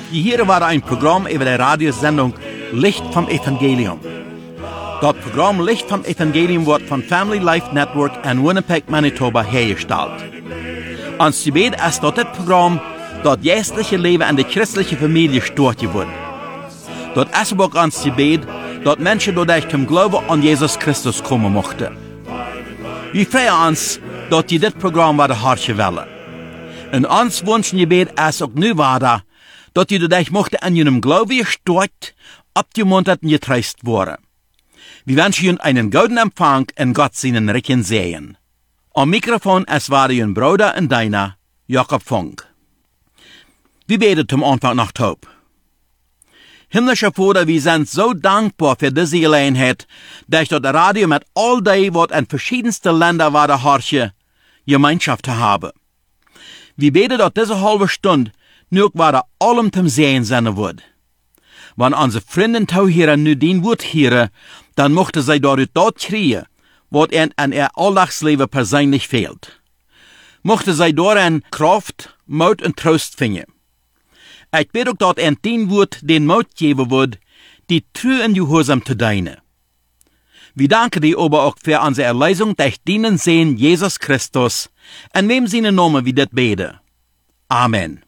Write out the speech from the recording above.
Hier war ein Programm über die Radiosendung Licht vom Evangelium. Das Programm Licht vom Evangelium wird von Family Life Network in Winnipeg, Manitoba hergestellt. Ons gebed ist dat dit Programm dat geestliche Leben in der christlichen Familie stört wird. Dat ist auch ons gebed dat Menschen dadurch zum Glauben an Jesus Christus kommen mochten. Wir freuen uns, dat die dit Programm werden hartje willen. Und ons wünschen gebed ist auch nu weiter, dat die dadurch mochten an jenem Glauben gestört, abgemuntert und getröstet worden. Wir wünschen Ihnen einen guten Empfang und Gott seinen reichen Segen. Am Mikrofon es war Ihr Bruder und deiner, Jakob Funk. Wir beten zum Anfang nach Taub. Himmlischer Vater, wir sind so dankbar für diese Gelegenheit, dass das Radio mit all dem, was in verschiedensten Ländern war, der Harche, Gemeinschaft zu haben. Wir beten, dass diese halbe Stunde nur war allem zum Sehen sein wird. Wenn unsere Freunde hier nu den Wort hören, dann mochten sie dadurch dort kriegen, was ihnen an ihr Alltagsleben persönlich fehlt. Mochten sie darin Kraft, Mut und Trost finden. Ich bete auch, dass ihnen den Wort den Mut geben wird, die treu und gehorsam zu dienen. Wir danken dir aber auch für unsere Erlösung durch den Sehen Jesus Christus, in wem seinen Namen wir das beten. Amen.